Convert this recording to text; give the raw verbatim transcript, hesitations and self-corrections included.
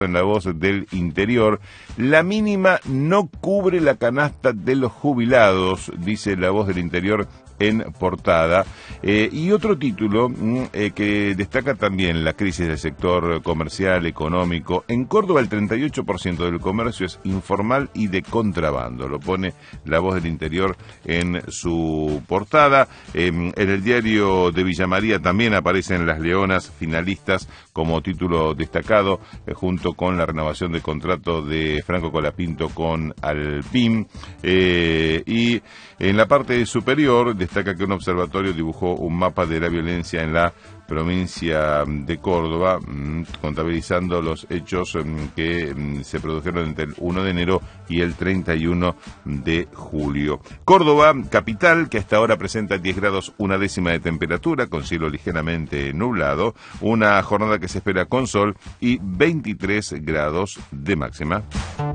En La Voz del Interior, la mínima no cubre la canasta de los jubilados, dice La Voz del Interior en portada. Eh, y otro título eh, que destaca también la crisis del sector comercial, económico. En Córdoba el treinta y ocho por ciento del comercio es informal y de contrabando. Lo pone La Voz del Interior en su portada. Eh, en el diario de Villa María también aparecen Las Leonas finalistas como título destacado, eh, junto con la renovación de contrato de Franco Colapinto con Alpim. Eh, y en la parte superior destaca que un observatorio dibujó un mapa de la violencia en la provincia de Córdoba, mmm, contabilizando los hechos mmm, que mmm, se produjeron entre el uno de enero y el treinta y uno de julio. Córdoba, capital, que hasta ahora presenta diez grados una décima de temperatura, con cielo ligeramente nublado, una jornada que se espera con sol y veintitrés grados de máxima.